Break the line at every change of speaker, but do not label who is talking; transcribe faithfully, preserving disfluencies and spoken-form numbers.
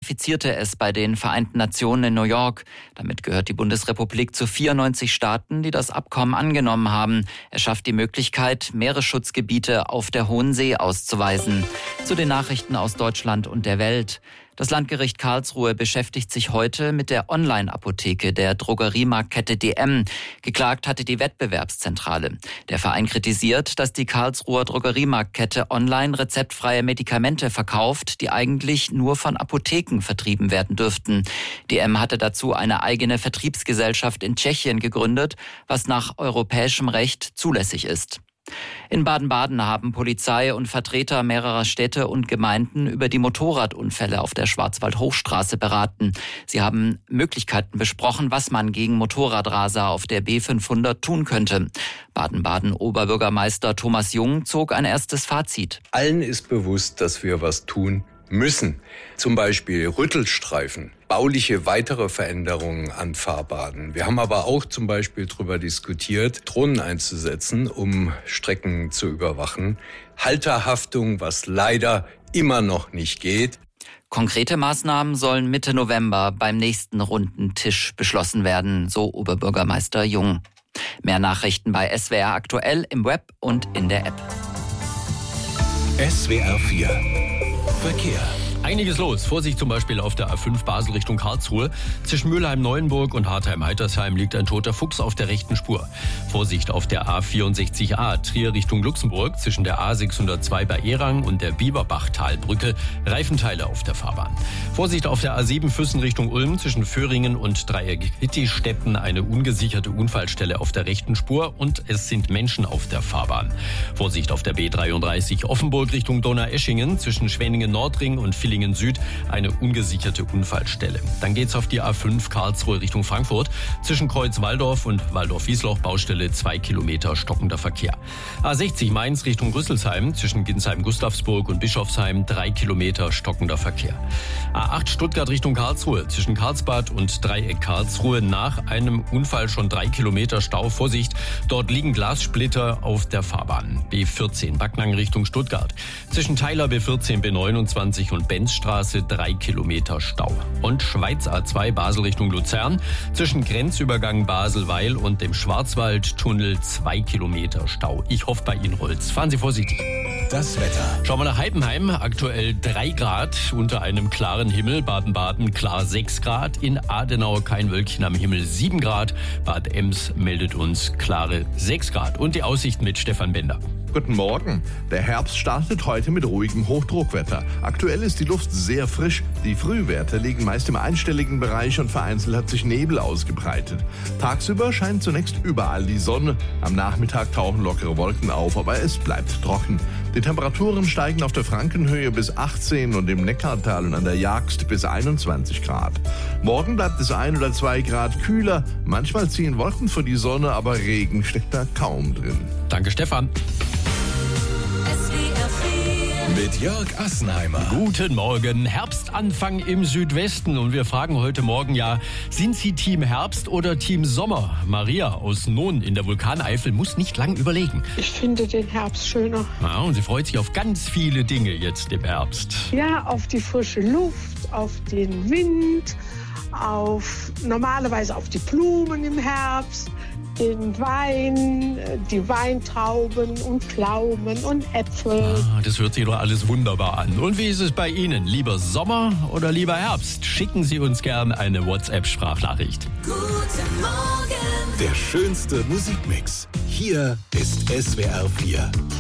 ratifizierte es bei den Vereinten Nationen in New York. Damit gehört die Bundesrepublik zu vierundneunzig Staaten, die das Abkommen angenommen haben. Es schafft die Möglichkeit, Meeresschutzgebiete auf der Hohen See auszuweisen. Zu den Nachrichten aus Deutschland und der Welt. Das Landgericht Karlsruhe beschäftigt sich heute mit der Online-Apotheke der Drogeriemarktkette D M. Geklagt hatte die Wettbewerbszentrale. Der Verein kritisiert, dass die Karlsruher Drogeriemarktkette online rezeptfreie Medikamente verkauft, die eigentlich nur von Apotheken vertrieben werden dürften. D M hatte dazu eine eigene Vertriebsgesellschaft in Tschechien gegründet, was nach europäischem Recht zulässig ist. In Baden-Baden haben Polizei und Vertreter mehrerer Städte und Gemeinden über die Motorradunfälle auf der Schwarzwald-Hochstraße beraten. Sie haben Möglichkeiten besprochen, was man gegen Motorradraser auf der B fünfhundert tun könnte. Baden-Baden-Oberbürgermeister Thomas Jung zog ein erstes Fazit.
Allen ist bewusst, dass wir was tun müssen. Zum Beispiel Rüttelstreifen, bauliche weitere Veränderungen an Fahrbahnen. Wir haben aber auch zum Beispiel darüber diskutiert, Drohnen einzusetzen, um Strecken zu überwachen. Halterhaftung, was leider immer noch nicht geht.
Konkrete Maßnahmen sollen Mitte November beim nächsten runden Tisch beschlossen werden, so Oberbürgermeister Jung. Mehr Nachrichten bei S W R aktuell im Web und in der App.
S W R vier Verkehr.
Einiges los. Vorsicht zum Beispiel auf der A fünf Basel Richtung Karlsruhe. Zwischen Mülheim-Neuenburg und Hartheim-Heitersheim liegt ein toter Fuchs auf der rechten Spur. Vorsicht auf der A vierundsechzig A Trier Richtung Luxemburg zwischen der A sechshundertzwei bei Erang und der Bieberbachtalbrücke. Reifenteile auf der Fahrbahn. Vorsicht auf der A sieben Füssen Richtung Ulm zwischen Föhringen und Dreieck Hittistetten. Eine ungesicherte Unfallstelle auf der rechten Spur und es sind Menschen auf der Fahrbahn. Vorsicht auf der B dreiunddreißig Offenburg Richtung Donaueschingen zwischen Schwenningen-Nordring und Villingen Süd eine ungesicherte Unfallstelle. Dann geht's auf die A fünf Karlsruhe Richtung Frankfurt. Zwischen Kreuz-Walldorf und Walldorf-Wiesloch Baustelle zwei Kilometer stockender Verkehr. A sechzig Mainz Richtung Rüsselsheim. Zwischen Ginsheim-Gustavsburg und Bischofsheim drei Kilometer stockender Verkehr. A acht Stuttgart Richtung Karlsruhe. Zwischen Karlsbad und Dreieck Karlsruhe nach einem Unfall schon drei Kilometer Stau. Vorsicht, dort liegen Glassplitter auf der Fahrbahn. B vierzehn Backnang Richtung Stuttgart. Zwischen Theiler B vierzehn B neunundzwanzig und Benzstraße drei Kilometer Stau. Und Schweiz A zwei Basel Richtung Luzern. Zwischen Grenzübergang Basel-Weil und dem Schwarzwaldtunnel zwei Kilometer Stau. Ich hoffe, bei Ihnen rollt's. Fahren Sie vorsichtig.
Das Wetter.
Schauen wir nach Heidenheim. Aktuell drei Grad unter einem klaren Himmel. Baden-Baden klar sechs Grad. In Adenau kein Wölkchen am Himmel sieben Grad. Bad Ems meldet uns klare sechs Grad. Und die Aussicht mit Stefan Bender.
Guten Morgen. Der Herbst startet heute mit ruhigem Hochdruckwetter. Aktuell ist die Luft sehr frisch. Die Frühwerte liegen meist im einstelligen Bereich und vereinzelt hat sich Nebel ausgebreitet. Tagsüber scheint zunächst überall die Sonne. Am Nachmittag tauchen lockere Wolken auf, aber es bleibt trocken. Die Temperaturen steigen auf der Frankenhöhe bis achtzehn und im Neckartal und an der Jagst bis einundzwanzig Grad. Morgen bleibt es ein oder zwei Grad kühler. Manchmal ziehen Wolken vor die Sonne, aber Regen steckt da kaum drin.
Danke, Stefan.
Mit Jörg Assenheimer.
Guten Morgen. Herbstanfang im Südwesten. Und wir fragen heute Morgen ja, sind Sie Team Herbst oder Team Sommer? Maria aus Nohn in der Vulkaneifel muss nicht lang überlegen.
Ich finde den Herbst schöner.
Ja, und sie freut sich auf ganz viele Dinge jetzt im Herbst.
Ja, auf die frische Luft, auf den Wind, auf normalerweise auf die Blumen im Herbst, den Wein, die Weintrauben und Pflaumen und Äpfel.
Ah, das hört sich doch alles wunderbar an. Und wie ist es bei Ihnen? Lieber Sommer oder lieber Herbst? Schicken Sie uns gern eine WhatsApp-Sprachnachricht.
Guten Morgen. Der schönste Musikmix. Hier ist S W R vier.